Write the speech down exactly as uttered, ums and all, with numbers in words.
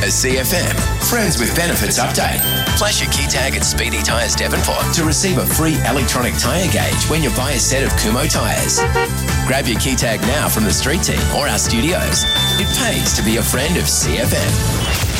A C F M Friends with Benefits update. Flash your key tag at Speedy Tyres Devonport to receive a free electronic tyre gauge when you buy a set of Kumho tyres. Grab your key tag now from the street team or our studios. It pays to be a friend of C F M.